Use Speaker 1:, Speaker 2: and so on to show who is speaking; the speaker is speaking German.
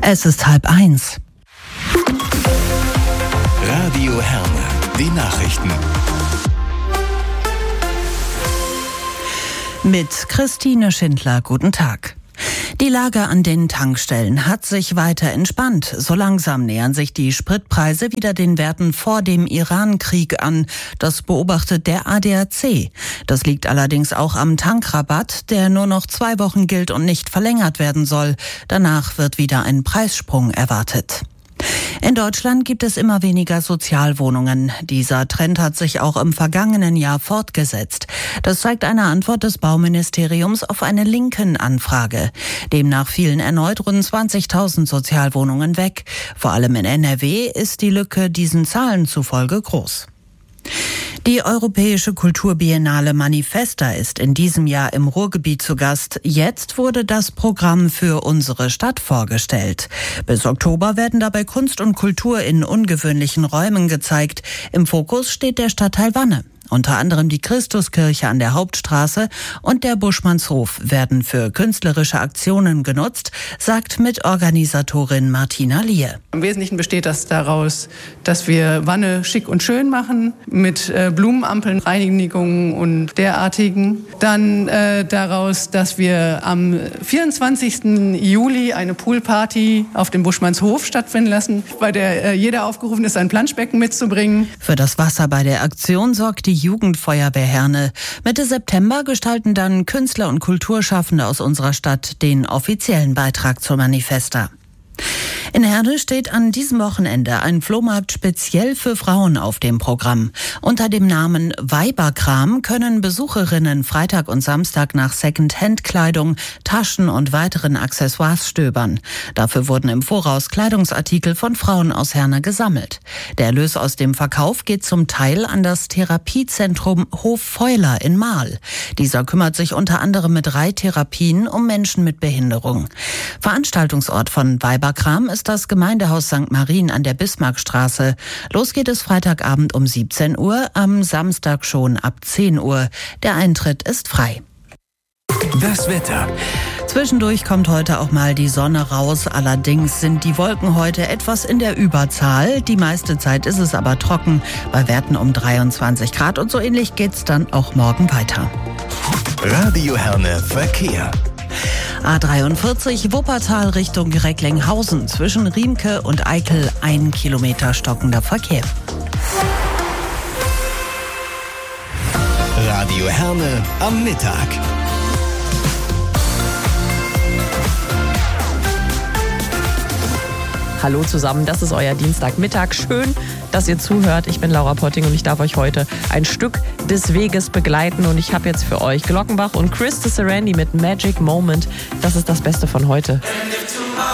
Speaker 1: Es ist 12:30.
Speaker 2: Radio Herne, die Nachrichten.
Speaker 1: Mit Christine Schindler, guten Tag. Die Lage an den Tankstellen hat sich weiter entspannt. So langsam nähern sich die Spritpreise wieder den Werten vor dem Iran-Krieg an. Das beobachtet der ADAC. Das liegt allerdings auch am Tankrabatt, der nur noch 2 Wochen gilt und nicht verlängert werden soll. Danach wird wieder ein Preissprung erwartet. In Deutschland gibt es immer weniger Sozialwohnungen. Dieser Trend hat sich auch im vergangenen Jahr fortgesetzt. Das zeigt eine Antwort des Bauministeriums auf eine Linken-Anfrage. Demnach fielen erneut rund 20.000 Sozialwohnungen weg. Vor allem in NRW ist die Lücke diesen Zahlen zufolge groß. Die Europäische Kulturbiennale Manifesta ist in diesem Jahr im Ruhrgebiet zu Gast. Jetzt wurde das Programm für unsere Stadt vorgestellt. Bis Oktober werden dabei Kunst und Kultur in ungewöhnlichen Räumen gezeigt. Im Fokus steht der Stadtteil Wanne. Unter anderem die Christuskirche an der Hauptstraße und der Buschmannshof werden für künstlerische Aktionen genutzt, sagt Mitorganisatorin Martina Liehe.
Speaker 3: Im Wesentlichen besteht das daraus, dass wir Wanne schick und schön machen, mit Blumenampeln, Reinigungen und derartigen. Dann daraus, dass wir am 24. Juli eine Poolparty auf dem Buschmannshof stattfinden lassen, bei der jeder aufgerufen ist, ein Planschbecken mitzubringen.
Speaker 1: Für das Wasser bei der Aktion sorgt die Jugendfeuerwehr Herne. Mitte September gestalten dann Künstler und Kulturschaffende aus unserer Stadt den offiziellen Beitrag zur Manifesta. In Herne steht an diesem Wochenende ein Flohmarkt speziell für Frauen auf dem Programm. Unter dem Namen Weiberkram können Besucherinnen Freitag und Samstag nach Second-Hand-Kleidung, Taschen und weiteren Accessoires stöbern. Dafür wurden im Voraus Kleidungsartikel von Frauen aus Herne gesammelt. Der Erlös aus dem Verkauf geht zum Teil an das Therapiezentrum Hof Feuler in Marl. Dieser kümmert sich unter anderem mit 3 Therapien um Menschen mit Behinderung. Veranstaltungsort von Weiberkram ist das Gemeindehaus St. Marien an der Bismarckstraße. Los geht es Freitagabend um 17 Uhr, am Samstag schon ab 10 Uhr. Der Eintritt ist frei.
Speaker 2: Das Wetter.
Speaker 1: Zwischendurch kommt heute auch mal die Sonne raus. Allerdings sind die Wolken heute etwas in der Überzahl. Die meiste Zeit ist es aber trocken, bei Werten um 23 Grad. Und so ähnlich geht's dann auch morgen weiter.
Speaker 2: Radio Herne Verkehr.
Speaker 1: A43 Wuppertal Richtung Recklinghausen. Zwischen Riemke und Eickel 1 Kilometer stockender Verkehr.
Speaker 2: Radio Herne am Mittag.
Speaker 4: Hallo zusammen, das ist euer Dienstagmittag. Schön, dass ihr zuhört. Ich bin Laura Potting und ich darf euch heute ein Stück des Weges begleiten. Und ich habe jetzt für euch Glockenbach und Chris de Serendy mit Magic Moment. Das ist das Beste von heute.